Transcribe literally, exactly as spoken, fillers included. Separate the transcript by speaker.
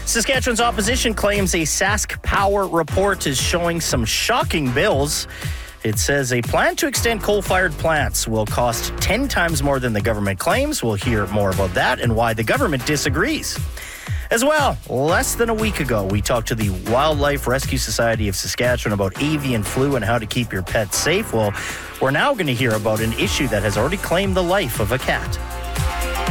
Speaker 1: Saskatchewan's opposition claims a Sask Power report is showing some shocking bills. It says a plan to extend coal-fired plants will cost ten times more than the government claims. We'll hear more about that and why the government disagrees. As well, less than a week ago, we talked to the Wildlife Rescue Society of Saskatchewan about avian flu and how to keep your pets safe. Well, we're now going to hear about an issue that has already claimed the life of a cat.